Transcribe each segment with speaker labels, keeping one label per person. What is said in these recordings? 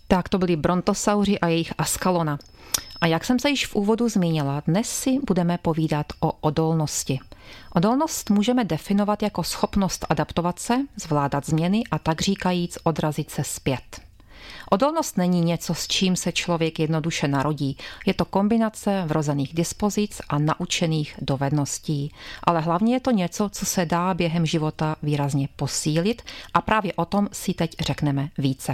Speaker 1: Tak to byli brontosauři a jejich Ascalona. A jak jsem se již v úvodu zmínila, dnes si budeme povídat o odolnosti. Odolnost můžeme definovat jako schopnost adaptovat se, zvládat změny a tak říkajíc odrazit se zpět. Odolnost není něco, s čím se člověk jednoduše narodí. Je to kombinace vrozených dispozic a naučených dovedností. Ale hlavně je to něco, co se dá během života výrazně posílit a právě o tom si teď řekneme více.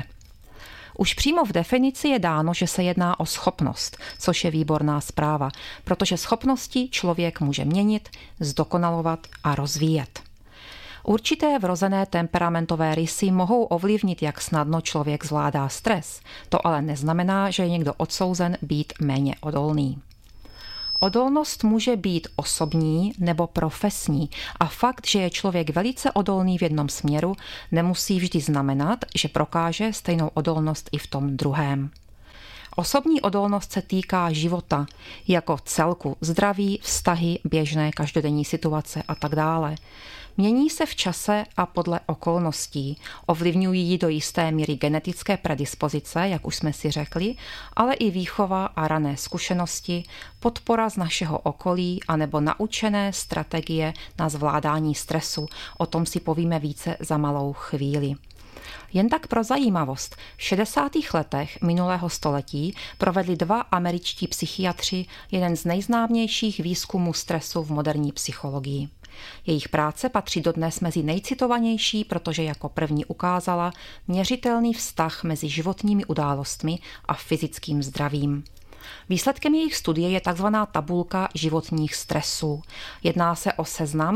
Speaker 1: Už přímo v definici je dáno, že se jedná o schopnost, což je výborná zpráva, protože schopnosti člověk může měnit, zdokonalovat a rozvíjet. Určité vrozené temperamentové rysy mohou ovlivnit, jak snadno člověk zvládá stres. To ale neznamená, že je někdo odsouzen být méně odolný. Odolnost může být osobní nebo profesní a fakt, že je člověk velice odolný v jednom směru, nemusí vždy znamenat, že prokáže stejnou odolnost i v tom druhém. Osobní odolnost se týká života jako celku, zdraví, vztahy, běžné každodenní situace a tak dále. Mění se v čase a podle okolností. Ovlivňují ji do jisté míry genetické predispozice, jak už jsme si řekli, ale i výchova a rané zkušenosti, podpora z našeho okolí anebo naučené strategie na zvládání stresu. O tom si povíme více za malou chvíli. Jen tak pro zajímavost, v 60. letech minulého století provedli 2 američtí psychiatři jeden z nejznámějších výzkumů stresu v moderní psychologii. Jejich práce patří dodnes mezi nejcitovanější, protože jako první ukázala měřitelný vztah mezi životními událostmi a fyzickým zdravím. Výsledkem jejich studie je tzv. Tabulka životních stresů. Jedná se o seznam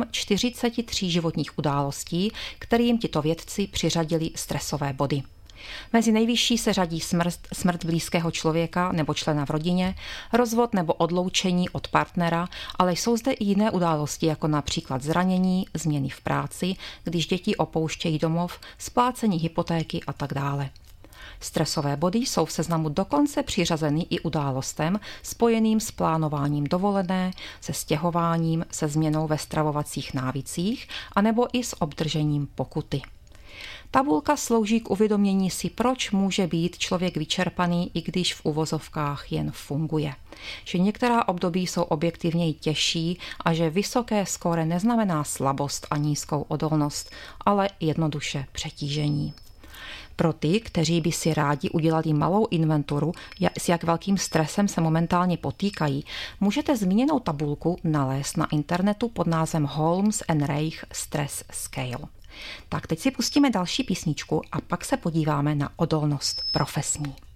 Speaker 1: 43 životních událostí, kterým tito vědci přiřadili stresové body. Mezi nejvyšší se řadí smrt blízkého člověka nebo člena v rodině, rozvod nebo odloučení od partnera, ale jsou zde i jiné události, jako například zranění, změny v práci, když děti opouštějí domov, splácení hypotéky a tak dále. Stresové body jsou v seznamu dokonce přiřazeny i událostem spojeným s plánováním dovolené, se stěhováním, se změnou ve stravovacích návycích anebo i s obdržením pokuty. Tabulka slouží k uvědomění si, proč může být člověk vyčerpaný, i když v uvozovkách jen funguje. Že některá období jsou objektivněji těžší a že vysoké skóre neznamená slabost a nízkou odolnost, ale jednoduše přetížení. Pro ty, kteří by si rádi udělali malou inventuru, s jak velkým stresem se momentálně potýkají, můžete zmíněnou tabulku nalézt na internetu pod názvem Holmes and Reich Stress Scale. Tak teď si pustíme další písničku a pak se podíváme na odolnost profesní.